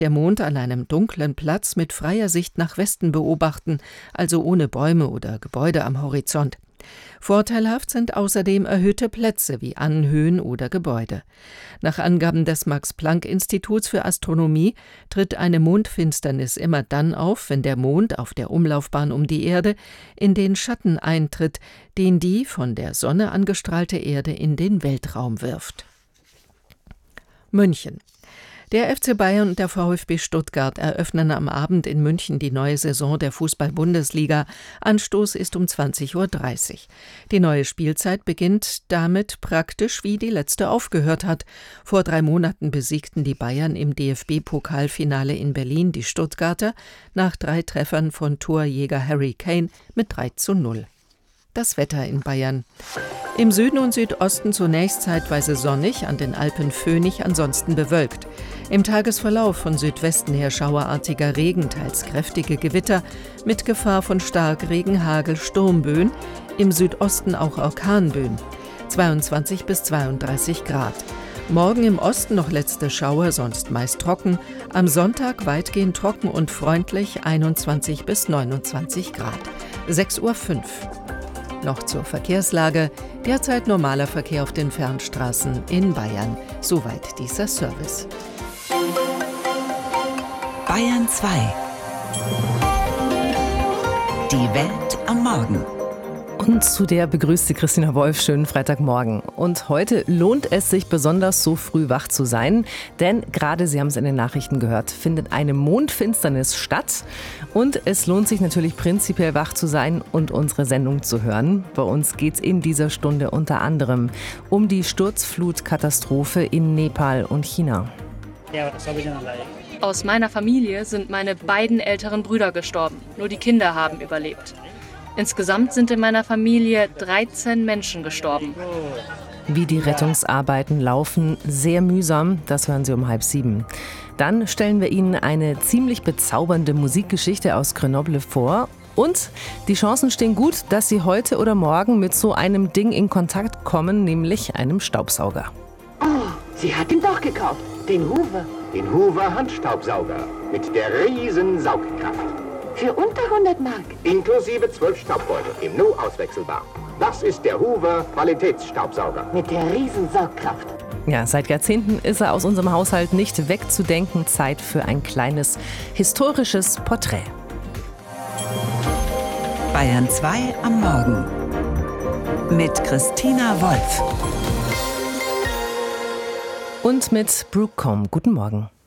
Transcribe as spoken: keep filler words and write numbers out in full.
Der Mond an einem dunklen Platz mit freier Sicht nach Westen beobachten, also ohne Bäume oder Gebäude am Horizont. Vorteilhaft sind außerdem erhöhte Plätze wie Anhöhen oder Gebäude. Nach Angaben des Max-Planck-Instituts für Astronomie tritt eine Mondfinsternis immer dann auf, wenn der Mond auf der Umlaufbahn um die Erde in den Schatten eintritt, den die von der Sonne angestrahlte Erde in den Weltraum wirft. München. Der F C Bayern und der VfB Stuttgart eröffnen am Abend in München die neue Saison der Fußball-Bundesliga. Anstoß ist um zwanzig Uhr dreißig. Die neue Spielzeit beginnt damit praktisch, wie die letzte aufgehört hat. Vor drei Monaten besiegten die Bayern im D F B-Pokalfinale in Berlin die Stuttgarter nach drei Treffern von Torjäger Harry Kane mit drei zu null. Das Wetter in Bayern. Im Süden und Südosten zunächst zeitweise sonnig, an den Alpen föhnig, ansonsten bewölkt. Im Tagesverlauf von Südwesten her schauerartiger Regen, teils kräftige Gewitter, mit Gefahr von Starkregen, Hagel, Sturmböen, im Südosten auch Orkanböen. zweiundzwanzig bis zweiunddreißig Grad. Morgen im Osten noch letzte Schauer, sonst meist trocken. Am Sonntag weitgehend trocken und freundlich, einundzwanzig bis neunundzwanzig Grad. sechs Uhr fünf. Noch zur Verkehrslage. Derzeit normaler Verkehr auf den Fernstraßen in Bayern. Soweit dieser Service. Bayern zwei. Die Welt am Morgen. Und zu der begrüßt Sie Christina Wolf. Schönen Freitagmorgen. Und heute lohnt es sich besonders, so früh wach zu sein. Denn gerade, Sie haben es in den Nachrichten gehört, findet eine Mondfinsternis statt. Und es lohnt sich natürlich prinzipiell wach zu sein und unsere Sendung zu hören. Bei uns geht es in dieser Stunde unter anderem um die Sturzflutkatastrophe in Nepal und China. Aus meiner Familie sind meine beiden älteren Brüder gestorben. Nur die Kinder haben überlebt. Insgesamt sind in meiner Familie dreizehn Menschen gestorben. Wie die Rettungsarbeiten laufen, sehr mühsam, das hören Sie um halb sieben. Dann stellen wir Ihnen eine ziemlich bezaubernde Musikgeschichte aus Grenoble vor. Und die Chancen stehen gut, dass Sie heute oder morgen mit so einem Ding in Kontakt kommen, nämlich einem Staubsauger. Oh, sie hat ihn doch gekauft, den Hoover. Den Hoover Handstaubsauger mit der riesen Saugkraft. Für unter hundert Mark. Inklusive zwölf Staubbeutel, im Nu auswechselbar. Das ist der Hoover Qualitätsstaubsauger. Mit der riesen Saugkraft. Ja, seit Jahrzehnten ist er aus unserem Haushalt nicht wegzudenken. Zeit für ein kleines historisches Porträt. Bayern zwei am Morgen. Mit Christina Wolf. Und mit Brooke Combe. Guten Morgen.